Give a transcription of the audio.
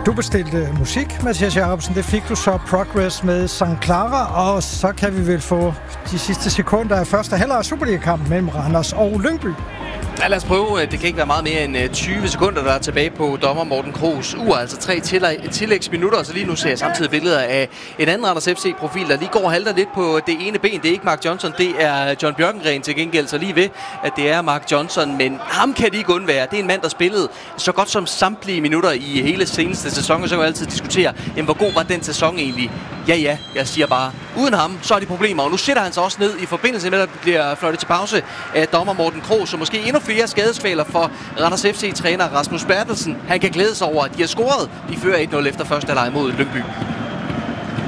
Du bestilte musik, Mathias Jacobsen. Det fik du så Progress med St. Clara, og så kan vi vel få de sidste sekunder af første halvleg af Superliga-kampen mellem Randers og Lyngby. Ja, lad os prøve. Det kan ikke være meget mere end 20 sekunder, der er tilbage på dommer Morten Kroos ur. Altså 3 tillægsminutter, og så lige nu ser jeg samtidig billeder af en anden Randers FC-profil, der lige går og halter lidt på det ene ben. Det er ikke Mark Johnson, det er John Bjørkengren til gengæld, så lige ved, at det er Mark Johnson. Men ham kan de ikke undvære. Det er en mand, der spillede så godt som samtlige minutter i hele seneste sæson, og så kan vi altid diskutere, hvor god var den sæson egentlig? Ja, jeg siger bare, uden ham, så er de problemer. Og nu sætter han sig også ned i forbindelse med, at der bliver fløjtet til pause af dommer Morten Kroos, og måske endnu flere skadesfælder for Randers FC-træner Rasmus Bertelsen. Han kan glæde sig over, at de har scoret. De fører 1-0 efter første halvleg mod Lyngby.